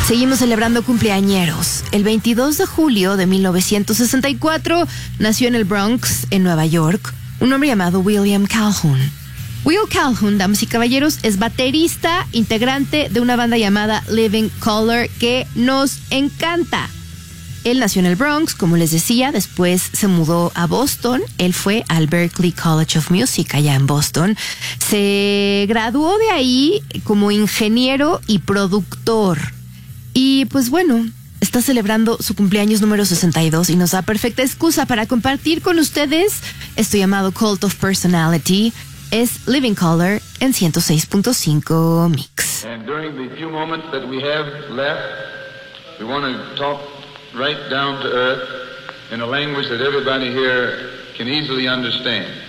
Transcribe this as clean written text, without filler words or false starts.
Seguimos celebrando cumpleañeros. El 22 de julio de 1964 nació en el Bronx, en Nueva York, un hombre llamado William Calhoun. Will Calhoun, damas y caballeros, es baterista, integrante de una banda llamada Living Colour que nos encanta. Él nació en el Bronx, como les decía, después se mudó a Boston. Él fue al Berklee College of Music allá en Boston. Se graduó de ahí como ingeniero y productor. Y pues bueno, está celebrando su cumpleaños número 62 y nos da perfecta excusa para compartir con ustedes esto llamado Cult of Personality. Es Living Colour en 106.5 Mix. And during the few moments that we have left, we want to talk right down to earth in a language that everybody here can easily understand.